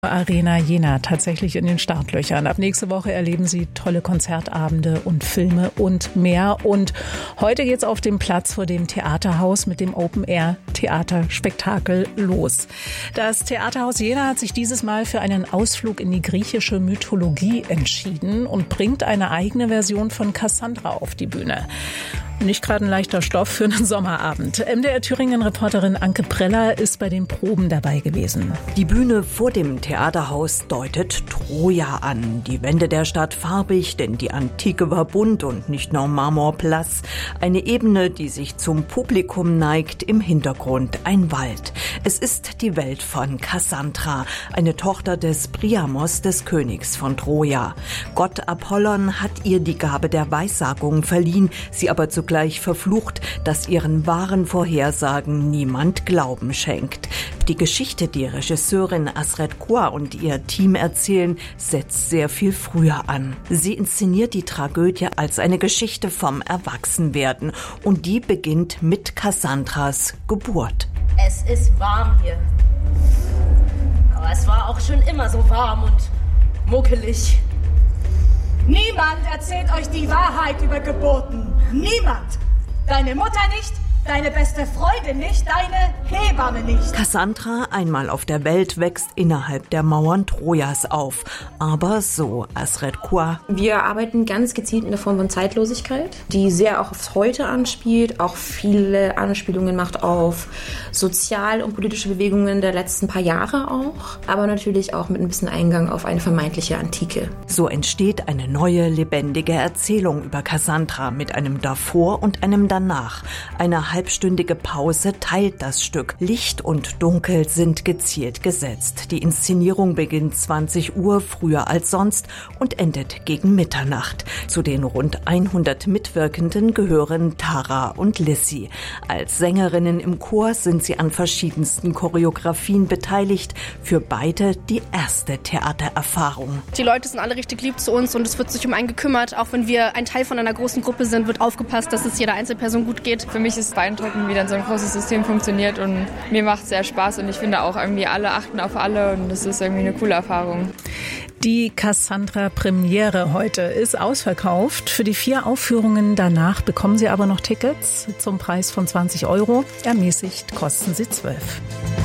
Arena Jena tatsächlich in den Startlöchern. Ab nächste Woche erleben Sie tolle Konzertabende und Filme und mehr. Und heute geht's auf dem Platz vor dem Theaterhaus mit dem Open-Air-Theaterspektakel los. Das Theaterhaus Jena hat sich dieses Mal für einen Ausflug in die griechische Mythologie entschieden und bringt eine eigene Version von Cassandra auf die Bühne. Nicht gerade ein leichter Stoff für einen Sommerabend. MDR-Thüringen-Reporterin Anke Preller ist bei den Proben dabei gewesen. Die Bühne vor dem Theaterhaus deutet Troja an. Die Wände der Stadt farbig, denn die Antike war bunt und nicht nur marmorblass. Eine Ebene, die sich zum Publikum neigt, im Hintergrund ein Wald. Es ist die Welt von Cassandra, eine Tochter des Priamos, des Königs von Troja. Gott Apollon hat ihr die Gabe der Weissagung verliehen, sie aber zugleich verflucht, dass ihren wahren Vorhersagen niemand Glauben schenkt. Die Geschichte, die Regisseurin Asred Kuar und ihr Team erzählen, setzt sehr viel früher an. Sie inszeniert die Tragödie als eine Geschichte vom Erwachsenwerden und die beginnt mit Cassandras Geburt. Es ist warm hier. Aber es war auch schon immer so warm und muckelig. Niemand erzählt euch die Wahrheit über Geburten. Niemand. Deine Mutter nicht, deine beste Freundin nicht, deine Hebamme nicht. Cassandra, einmal auf der Welt, wächst innerhalb der Mauern Trojas auf. Aber so Asred Kuar. Wir arbeiten ganz gezielt in der Form von Zeitlosigkeit, die sehr auch aufs Heute anspielt, auch viele Anspielungen macht auf sozial- und politische Bewegungen der letzten paar Jahre auch, aber natürlich auch mit ein bisschen Eingang auf eine vermeintliche Antike. So entsteht eine neue, lebendige Erzählung über Cassandra mit einem Davor und einem Danach. Eine halbstündige Pause teilt das Stück. Licht und Dunkel sind gezielt gesetzt. Die Inszenierung beginnt 20 Uhr, früher als sonst, und endet gegen Mitternacht. Zu den rund 100 Mitwirkenden gehören Tara und Lissy. Als Sängerinnen im Chor sind sie an verschiedensten Choreografien beteiligt. Für beide die erste Theatererfahrung. Die Leute sind alle richtig lieb zu uns und es wird sich um einen gekümmert. Auch wenn wir ein Teil von einer großen Gruppe sind, wird aufgepasst, dass es jeder Einzelperson gut geht. Für mich ist es beeindruckend, wie dann so ein großes System funktioniert und mir macht es sehr Spaß und ich finde auch irgendwie alle achten auf alle und das ist irgendwie eine coole Erfahrung. Die Cassandra-Premiere heute ist ausverkauft. Für die 4 Aufführungen danach bekommen Sie aber noch Tickets zum Preis von 20 €. Ermäßigt kosten sie 12.